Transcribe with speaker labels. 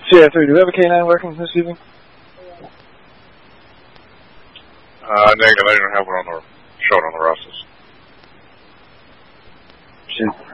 Speaker 1: CI3, do we have a K9 working this evening?
Speaker 2: Negative. I don't have one on the showing on the rosters.
Speaker 1: Shit.